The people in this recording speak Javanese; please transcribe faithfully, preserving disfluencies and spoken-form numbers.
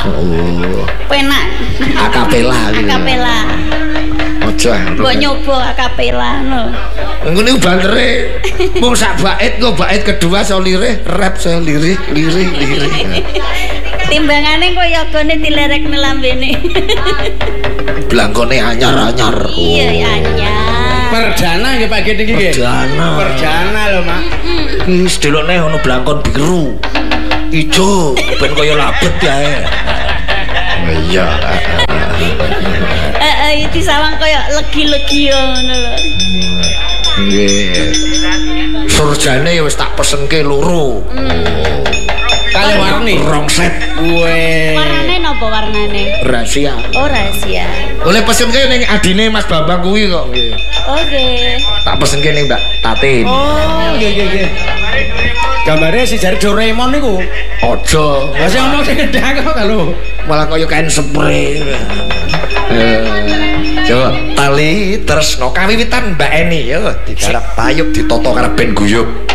Oh. Penak. Akapela gitu. Akapela. Aja. Mbok nyoba akapela no. Ngene bantere mung sak bait kok bait kedua so lirih rap so lirih lirih lirih. Timbangane kok yogane dilerekne lambene. Blangkone anyar-anyar. Iya, anyar. Perdana nggih Pak Gede iki nggih. Perdana. Perdana lho, Mak. Wis delokne ono blangkon biru. Ijo ben kaya labet yae. Iya. Heeh, iki sawang kaya legi-legi ngono lho. Nggih. Surjane ya wis tak pesenke loro. Kali warni rong set. Weh. Warnane napa warnane? Rahasia. Oh, rahasia. Oleh pesenke ning adine Mas Bambang kuwi kok nggih. Oke. Tak pesenke ning Mbak Tatin. Oh, nggih nggih nggih. Gambare si jari Doraemon niku. Aja. Lah sing ono sing gedhe kok lho. Malah kaya kain spray. Eh, coba tali tresno kawiwitan Mbak Eni yo digarap payuk ditoto karo ben guyub.